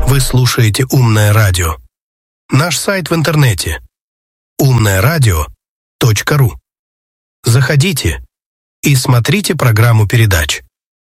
Вы слушаете «Умное радио». Наш сайт в интернете умное-радио.ру. Заходите и смотрите программу передач.